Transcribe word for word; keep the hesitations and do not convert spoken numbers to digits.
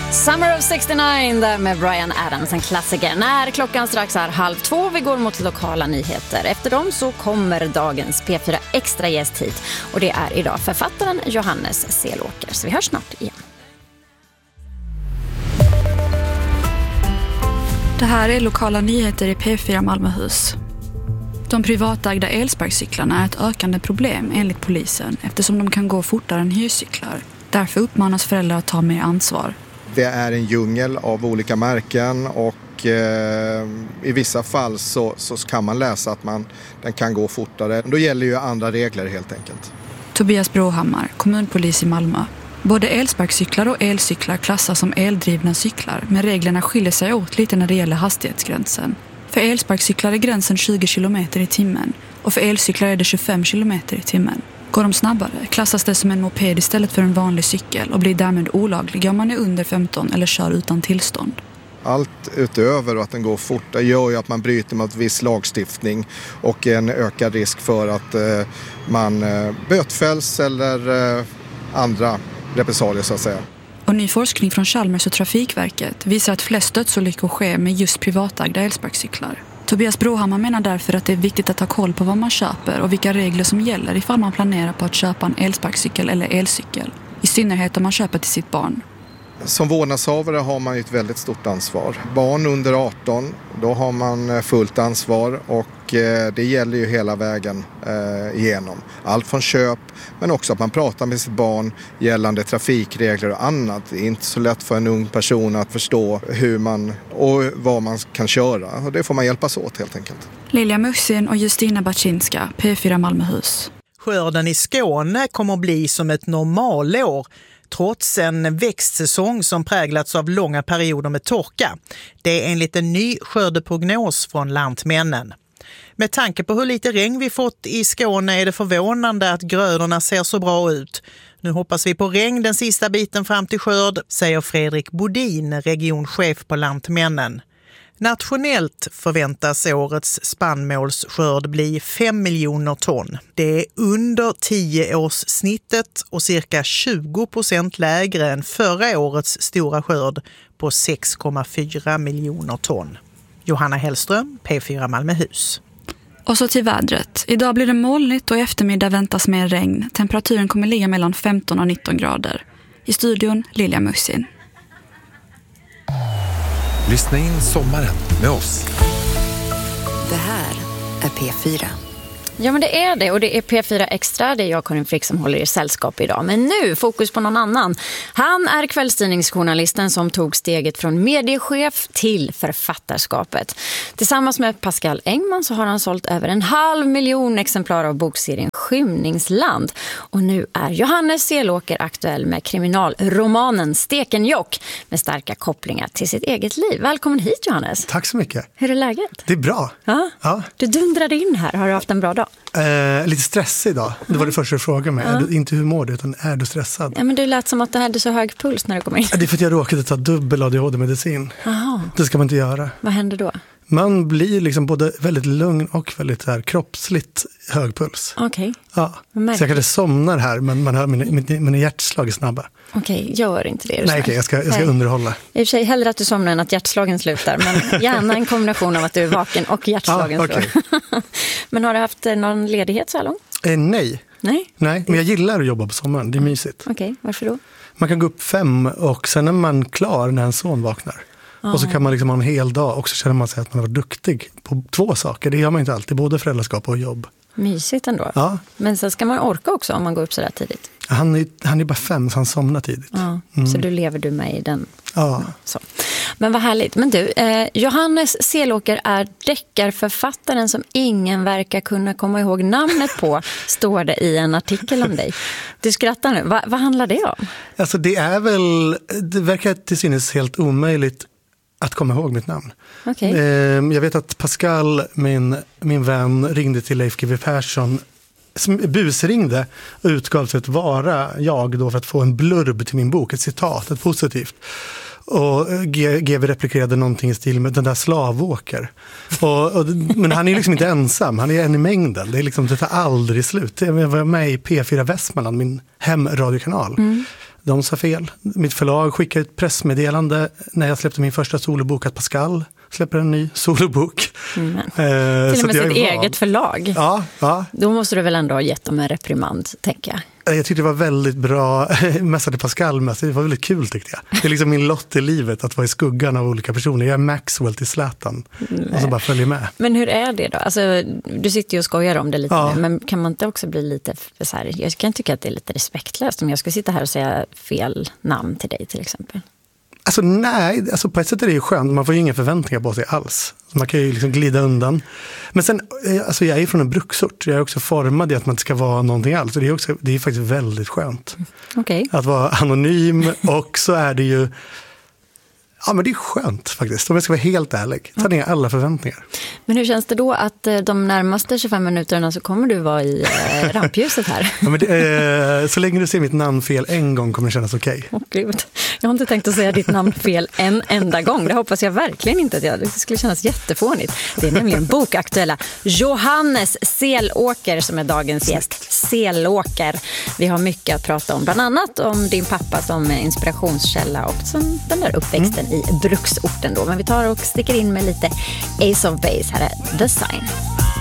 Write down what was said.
Summer of sextionio där med Bryan Adams, en klassiker. När klockan strax är halv två, vi går mot lokala nyheter. Efter dem så kommer dagens P fyra Extra gäst hit. Och det är idag författaren Johannes Selåker. Så vi hörs snart igen. Det här är lokala nyheter i P fyra Malmöhus. De privatägda elsparkcyklarna är ett ökande problem enligt polisen eftersom de kan gå fortare än hyrcyklar. Därför uppmanas föräldrar att ta mer ansvar. Det är en djungel av olika märken och eh, i vissa fall så, så kan man läsa att man, den kan gå fortare. Då gäller ju andra regler helt enkelt. Tobias Brohammar, kommunpolis i Malmö. Både elsparkcyklar och elcyklar klassas som eldrivna cyklar, men reglerna skiljer sig åt lite när det gäller hastighetsgränsen. För elsparkcyklar är gränsen tjugo kilometer i timmen och för elcyklar är det tjugofem kilometer i timmen. Går de snabbare klassas det som en moped istället för en vanlig cykel och blir därmed olagliga om man är under femton eller kör utan tillstånd. Allt utöver att den går fort gör ju att man bryter mot viss lagstiftning och en ökad risk för att eh, man eh, bötfälls eller eh, andra repressalier så att säga. Och ny forskning från Chalmers och Trafikverket visar att flest dödsolyckor sker med just privatägda elsparkcyklar. Tobias Brohammar menar därför att det är viktigt att ha koll på vad man köper och vilka regler som gäller ifall man planerar på att köpa en elsparkcykel eller elcykel. I synnerhet om man köper till sitt barn. Som vårdnadshavare har man ju ett väldigt stort ansvar. Barn under arton, då har man fullt ansvar och eh, det gäller ju hela vägen eh, igenom. Allt från köp men också att man pratar med sitt barn gällande trafikregler och annat. Det är inte så lätt för en ung person att förstå hur man och vad man kan köra och det får man hjälpas åt helt enkelt. Lilja Musin och Justina Baczynska, P fyra Malmöhus. Skörden i Skåne kommer att bli som ett normalår trots en växtsäsong som präglats av långa perioder med torka. Det är enligt en ny skördeprognos från Lantmännen. Med tanke på hur lite regn vi fått i Skåne är det förvånande att grödorna ser så bra ut. Nu hoppas vi på regn den sista biten fram till skörd, säger Fredrik Bodin, regionchef på Lantmännen. Nationellt förväntas årets spannmålsskörd bli fem miljoner ton. Det är under tio års snittet och cirka tjugo procent lägre än förra årets stora skörd på sex komma fyra miljoner ton. Johanna Hellström, P fyra Malmöhus. Och så till vädret. Idag blir det molnigt och i eftermiddag väntas mer regn. Temperaturen kommer ligga mellan femton och nitton grader. I studion Lilja Musin. Lyssna in sommaren med oss. Det här är P fyra. Ja, men det är det. Och det är P fyra Extra. Det är jag, Karin Frick, som håller i sällskap idag. Men nu, fokus på någon annan. Han är kvällstidningsjournalisten som tog steget från mediechef till författarskapet. Tillsammans med Pascal Engman så har han sålt över en halv miljon exemplar av bokserien Skymningsland. Och nu är Johannes Selåker aktuell med kriminalromanen Stekenjokk med starka kopplingar till sitt eget liv. Välkommen hit, Johannes. Tack så mycket. Hur är läget? Det är bra. Ja? Ja. Du dundrade in här. Har du haft en bra dag? Eh, lite stressig idag. Det var det första du frågade mig. Ja. Är du, inte hur mår du, utan är du stressad? Ja, men det lät som att du hade så hög puls när du kom in. Det är för att jag råkade ta dubbel A D H D-medicin. Aha. Det ska man inte göra. Vad händer då? Man blir liksom både väldigt lugn och väldigt här, kroppsligt hög puls. Okej. Okay. Ja. Så jag kanske somnar här, men man hör mina, mina, mina hjärtslag är snabba. Okej, okay, gör inte det. Nej, okay, jag ska, jag ska underhålla. I och för sig hellre att du somnar än att hjärtslagen slutar. Men gärna en kombination av att du är vaken och hjärtslagen ah, okay. slår. Men har du haft någon ledighet så här långt? Eh, nej. Nej. Nej, men jag gillar att jobba på sommaren. Det är mysigt. Okej, okay, varför då? Man kan gå upp fem och sen är man klar när en son vaknar. Ah. Och så kan man liksom ha en hel dag och så känner man sig att man var duktig på två saker. Det gör man inte alltid, både föräldraskap och jobb. Mysigt ändå. Ja. Men sen ska man orka också om man går upp så där tidigt. Han är, han är bara fem så han somnar tidigt. Ja, mm. Så du lever du med i den. Ja. Så. Men vad härligt. Men du, eh, Johannes Selåker är deckarförfattaren som ingen verkar kunna komma ihåg namnet på, står det i en artikel om dig. Du skrattar nu. Va, vad handlar det om? Alltså det är väl, det verkar till synes helt omöjligt att komma ihåg mitt namn. Okay. Eh, jag vet att Pascal, min, min vän, ringde till Leif G W Persson, busringde och utgav sig att vara jag då för att få en blurb till min bok, ett citat, ett positivt. Och G W replikerade någonting i stil med den där slavåker. Och, och, men han är liksom inte ensam, han är en i mängden. Det, är liksom, det tar aldrig slut. Jag var med i P fyra Västmanland, min hemradiokanal. Mm. De sa fel. Mitt förlag skickade ett pressmeddelande när jag släppte min första solobok att Pascal släpper en ny solobok. Mm. Eh, Till och med sitt eget van. förlag. Ja, ja. Då måste du väl ändå ha gett dem en reprimand, tänker jag. Jag tyckte det var väldigt bra mässa till Pascal mässa. Det var väldigt kul tyckte jag. Det är liksom min lott i livet att vara i skuggan av olika personer. Jag är Maxwell till Zlatan mm. och så bara följer med. Men hur är det då? Alltså, du sitter ju och skojar om det lite ja. nu, men kan man inte också bli lite så här, jag kan tycka att det är lite respektlöst om jag ska sitta här och säga fel namn till dig till exempel. Alltså nej, alltså på ett sätt är det ju skönt. Man får ju inga förväntningar på sig alls. Så man kan ju liksom glida undan. Men sen, alltså jag är från en bruksort. Jag är också formad i att man inte ska vara någonting alls. Och det är, också, det är faktiskt väldigt skönt. Okay. Att vara anonym. Och så är det ju... Ja, men det är skönt faktiskt. Om jag ska vara helt ärlig. Ta ner alla förväntningar. Men hur känns det då att de närmaste tjugofem minuterna så kommer du vara i eh, rampljuset här? Ja, men det, eh, så länge du ser mitt namn fel en gång kommer det kännas okej. Okay. Åh Gud, jag har inte tänkt att säga ditt namn fel en enda gång. Det hoppas jag verkligen inte att jag, det skulle kännas jättefånigt. Det är nämligen bokaktuella Johannes Selåker som är dagens gäst. Selåker. Vi har mycket att prata om, bland annat om din pappa som inspirationskälla och som den där uppväxten mm. i bruksorten då. Men vi tar och sticker in med lite Ace of Base. Här är The Sign.